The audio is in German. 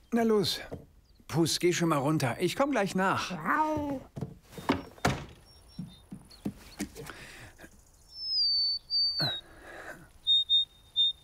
Na los. Puss, geh schon mal runter. Ich komm gleich nach.